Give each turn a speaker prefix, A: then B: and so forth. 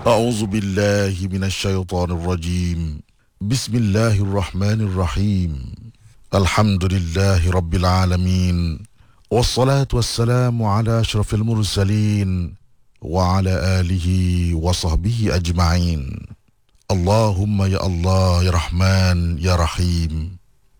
A: أعوذ بالله من الشيطان الرجيم. بسم الله الرحمن الرحيم. الحمد لله رب العالمين، والصلاة والسلام على أشرف المرسلين وعلى آله وصحبه أجمعين. اللهم يا الله يا رحمن يا رحيم